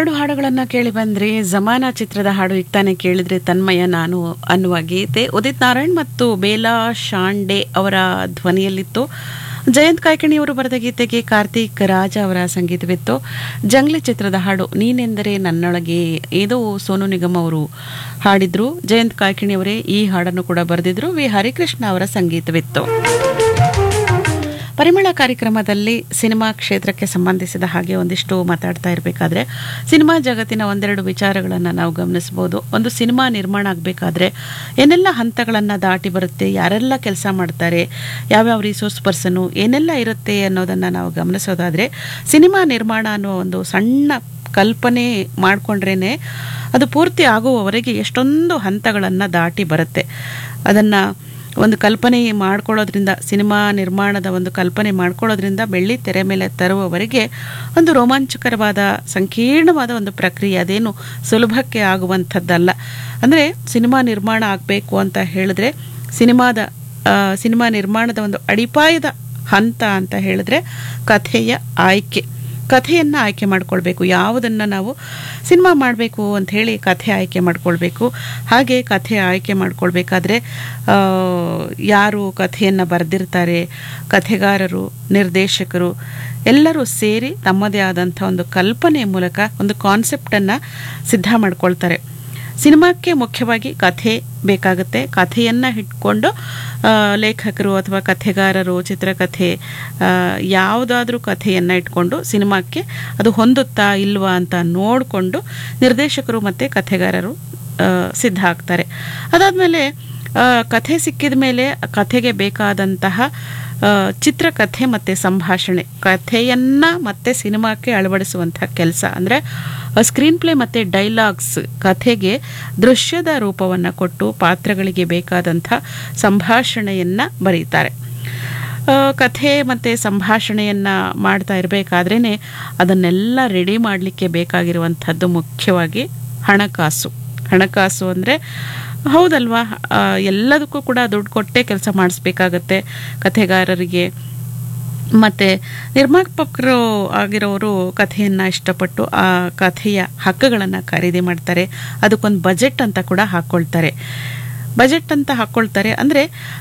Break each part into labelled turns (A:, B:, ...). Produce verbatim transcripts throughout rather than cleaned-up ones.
A: ಎರಡು ಹಾಡುಗಳನ್ನು ಕೇಳಿ ಬಂದ್ರೆ ಜಮಾನಾ ಚಿತ್ರದ ಹಾಡು ಈಗ ತಾನೇ ಕೇಳಿದ್ರೆ ತನ್ಮಯ ನಾನು ಅನ್ನುವ ಗೀತೆ ಉದಿತ್ ನಾರಾಯಣ್ ಮತ್ತು ಬೇಲಾ ಶಾಂಡೆ ಅವರ ಧ್ವನಿಯಲ್ಲಿತ್ತು. ಜಯಂತ್ ಕಾಯ್ಕಿಣಿಯವರು ಬರೆದ ಗೀತೆಗೆ ಕಾರ್ತಿಕ್ ರಾಜ ಅವರ ಸಂಗೀತವಿತ್ತು. ಜಂಗ್ಲಿ ಚಿತ್ರದ ಹಾಡು ನೀನೆಂದರೆ ನನ್ನೊಳಗೆ ಇದು ಸೋನು ನಿಗಮ್ ಅವರು ಹಾಡಿದ್ರು. ಜಯಂತ್ ಕಾಯ್ಕಿಣಿಯವರೇ ಈ ಹಾಡನ್ನು ಕೂಡ ಬರೆದಿದ್ರು. ವಿ ಹರಿಕೃಷ್ಣ ಅವರ ಸಂಗೀತವಿತ್ತು. ಪರಿಮಳ ಕಾರ್ಯಕ್ರಮದಲ್ಲಿ ಸಿನಿಮಾ ಕ್ಷೇತ್ರಕ್ಕೆ ಸಂಬಂಧಿಸಿದ ಹಾಗೆ ಒಂದಿಷ್ಟು ಮಾತಾಡ್ತಾ ಇರಬೇಕಾದ್ರೆ ಸಿನಿಮಾ ಜಗತ್ತಿನ ಒಂದೆರಡು ವಿಚಾರಗಳನ್ನು ನಾವು ಗಮನಿಸಬಹುದು. ಒಂದು ಸಿನಿಮಾ ನಿರ್ಮಾಣ ಆಗಬೇಕಾದ್ರೆ ಏನೆಲ್ಲ ಹಂತಗಳನ್ನು ದಾಟಿ ಬರುತ್ತೆ, ಯಾರೆಲ್ಲ ಕೆಲಸ ಮಾಡ್ತಾರೆ, ಯಾವ್ಯಾವ ರಿಸೋರ್ಸ್ ಪರ್ಸನು, ಏನೆಲ್ಲ ಇರುತ್ತೆ ಅನ್ನೋದನ್ನು ನಾವು ಗಮನಿಸೋದಾದರೆ ಸಿನಿಮಾ ನಿರ್ಮಾಣ ಅನ್ನೋ ಒಂದು ಸಣ್ಣ ಕಲ್ಪನೆ ಮಾಡಿಕೊಂಡ್ರೇ ಅದು ಪೂರ್ತಿ ಆಗುವವರೆಗೆ ಎಷ್ಟೊಂದು ಹಂತಗಳನ್ನು ದಾಟಿ ಬರುತ್ತೆ. ಅದನ್ನು ಒಂದು ಕಲ್ಪನೆ ಮಾಡ್ಕೊಳ್ಳೋದ್ರಿಂದ, ಸಿನಿಮಾ ನಿರ್ಮಾಣದ ಒಂದು ಕಲ್ಪನೆ ಮಾಡ್ಕೊಳ್ಳೋದ್ರಿಂದ ಬೆಳ್ಳಿ ತೆರೆ ಮೇಲೆ ತರುವವರೆಗೆ ಒಂದು ರೋಮಾಂಚಕರವಾದ ಸಂಕೀರ್ಣವಾದ ಒಂದು ಪ್ರಕ್ರಿಯೆ, ಅದೇನು ಸುಲಭಕ್ಕೆ ಆಗುವಂಥದ್ದಲ್ಲ. ಅಂದರೆ ಸಿನಿಮಾ ನಿರ್ಮಾಣ ಆಗಬೇಕು ಅಂತ ಹೇಳಿದ್ರೆ ಸಿನಿಮಾದ ಸಿನಿಮಾ ನಿರ್ಮಾಣದ ಒಂದು ಅಡಿಪಾಯದ ಹಂತ ಅಂತ ಹೇಳಿದ್ರೆ ಕಥೆಯ ಆಯ್ಕೆ. ಕಥೆಯನ್ನು ಆಯ್ಕೆ ಮಾಡ್ಕೊಳ್ಬೇಕು. ಯಾವುದನ್ನು ನಾವು ಸಿನಿಮಾ ಮಾಡಬೇಕು ಅಂತ ಹೇಳಿ ಕಥೆ ಆಯ್ಕೆ ಮಾಡ್ಕೊಳ್ಬೇಕು. ಹಾಗೆ ಕಥೆ ಆಯ್ಕೆ ಮಾಡ್ಕೊಳ್ಬೇಕಾದ್ರೆ ಯಾರು ಕಥೆಯನ್ನು ಬರೆದಿರ್ತಾರೆ, ಕಥೆಗಾರರು, ನಿರ್ದೇಶಕರು ಎಲ್ಲರೂ ಸೇರಿ ತಮ್ಮದೇ ಆದಂಥ ಒಂದು ಕಲ್ಪನೆ ಮೂಲಕ ಒಂದು ಕಾನ್ಸೆಪ್ಟನ್ನು ಸಿದ್ಧ ಮಾಡ್ಕೊಳ್ತಾರೆ. ಸಿನಿಮಾಕ್ಕೆ ಮುಖ್ಯವಾಗಿ ಕಥೆ ಬೇಕಾಗುತ್ತೆ. ಕಥೆಯನ್ನು ಇಟ್ಕೊಂಡು ಲೇಖಕರು ಅಥವಾ ಕಥೆಗಾರರು ಚಿತ್ರಕಥೆ ಯಾವುದಾದ್ರೂ ಕಥೆಯನ್ನು ಇಟ್ಕೊಂಡು ಸಿನಿಮಾಕ್ಕೆ ಅದು ಹೊಂದುತ್ತಾ ಇಲ್ವಾ ಅಂತ ನೋಡಿಕೊಂಡು ನಿರ್ದೇಶಕರು ಮತ್ತು ಕಥೆಗಾರರು ಸಿದ್ಧ ಆಗ್ತಾರೆ. ಅದಾದಮೇಲೆ ಕಥೆ ಸಿಕ್ಕಿದ ಮೇಲೆ ಕಥೆಗೆ ಬೇಕಾದಂತಹ ಚಿತ್ರಕಥೆ ಮತ್ತು ಸಂಭಾಷಣೆ, ಕಥೆಯನ್ನು ಮತ್ತೆ ಸಿನಿಮಾಕ್ಕೆ ಅಳವಡಿಸುವಂಥ ಕೆಲಸ. ಅಂದರೆ ಸ್ಕ್ರೀನ್ ಪ್ಲೇ ಮತ್ತು ಡೈಲಾಗ್ಸ್ ಕಥೆಗೆ ದೃಶ್ಯದ ರೂಪವನ್ನು ಕೊಟ್ಟು ಪಾತ್ರಗಳಿಗೆ ಬೇಕಾದಂಥ ಸಂಭಾಷಣೆಯನ್ನು ಬರೀತಾರೆ. ಕಥೆ ಮತ್ತು ಸಂಭಾಷಣೆಯನ್ನು ಮಾಡ್ತಾ ಇರಬೇಕಾದ್ರೇ ಅದನ್ನೆಲ್ಲ ರೆಡಿ ಮಾಡಲಿಕ್ಕೆ ಬೇಕಾಗಿರುವಂಥದ್ದು ಮುಖ್ಯವಾಗಿ ಹಣಕಾಸು. ಹಣಕಾಸು ಅಂದರೆ ಹೌದಲ್ವಾ, ಎಲ್ಲದಕ್ಕೂ ಕೂಡ ದುಡ್ಡು ಕೊಟ್ಟೇ ಕೆಲಸ ಮಾಡಿಸ್ಬೇಕಾಗತ್ತೆ ಕಥೆಗಾರರಿಗೆ. ಮತ್ತು ನಿರ್ಮಾಪಕರು ಆಗಿರೋರು ಕಥೆಯನ್ನು ಇಷ್ಟಪಟ್ಟು ಆ ಕಥೆಯ ಹಕ್ಕುಗಳನ್ನು ಖರೀದಿ ಮಾಡ್ತಾರೆ. ಅದಕ್ಕೊಂದು ಬಜೆಟ್ ಅಂತ ಕೂಡ ಹಾಕ್ಕೊಳ್ತಾರೆ. ಬಜೆಟ್ ಅಂತ ಹಾಕ್ಕೊಳ್ತಾರೆ ಅಂದರೆ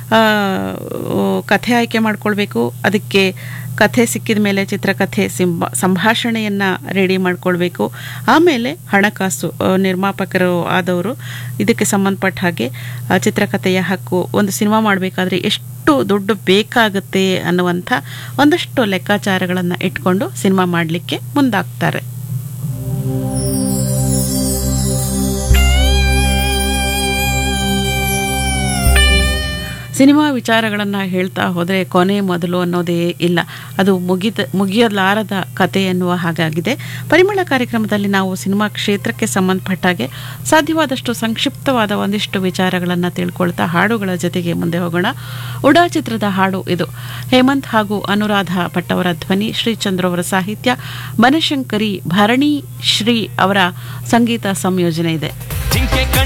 A: ಕಥೆ ಆಯ್ಕೆ ಮಾಡ್ಕೊಳ್ಬೇಕು. ಅದಕ್ಕೆ ಕಥೆ ಸಿಕ್ಕಿದ ಮೇಲೆ ಚಿತ್ರಕಥೆ ಸಿಂಬ ಸಂಭಾಷಣೆಯನ್ನು ರೆಡಿ ಮಾಡ್ಕೊಳ್ಬೇಕು. ಆಮೇಲೆ ಹಣಕಾಸು, ನಿರ್ಮಾಪಕರು ಆದವರು ಇದಕ್ಕೆ ಸಂಬಂಧಪಟ್ಟ ಹಾಗೆ ಚಿತ್ರಕಥೆಯ ಹಕ್ಕು, ಒಂದು ಸಿನಿಮಾ ಮಾಡಬೇಕಾದ್ರೆ ಎಷ್ಟು ದುಡ್ಡು ಬೇಕಾಗುತ್ತೆ ಅನ್ನುವಂಥ ಒಂದಷ್ಟು ಲೆಕ್ಕಾಚಾರಗಳನ್ನು ಇಟ್ಕೊಂಡು ಸಿನಿಮಾ ಮಾಡಲಿಕ್ಕೆ ಮುಂದಾಗ್ತಾರೆ. ಸಿನಿಮಾ ವಿಚಾರಗಳನ್ನು ಹೇಳ್ತಾ ಹೋದರೆ ಕೊನೆ ಮೊದಲು ಅನ್ನೋದೇ ಇಲ್ಲ, ಅದು ಮುಗಿದ ಮುಗಿಯಲಾರದ ಕತೆ ಎನ್ನುವ ಹಾಗಾಗಿದೆ. ಪರಿಮಳ ಕಾರ್ಯಕ್ರಮದಲ್ಲಿ ನಾವು ಸಿನಿಮಾ ಕ್ಷೇತ್ರಕ್ಕೆ ಸಂಬಂಧಪಟ್ಟಾಗೆ ಸಾಧ್ಯವಾದಷ್ಟು ಸಂಕ್ಷಿಪ್ತವಾದ ಒಂದಿಷ್ಟು ವಿಚಾರಗಳನ್ನು ತಿಳ್ಕೊಳ್ತಾ ಹಾಡುಗಳ ಜೊತೆಗೆ ಮುಂದೆ ಹೋಗೋಣ. ಉಡಾ ಚಿತ್ರದ ಹಾಡು ಇದು. ಹೇಮಂತ್ ಹಾಗೂ ಅನುರಾಧ ಭಟ್ ಅವರ ಧ್ವನಿ, ಶ್ರೀಚಂದ್ರ ಅವರ ಸಾಹಿತ್ಯ, ಬನಶಂಕರಿ ಭರಣಿ ಶ್ರೀ ಅವರ ಸಂಗೀತ ಸಂಯೋಜನೆ ಇದೆ.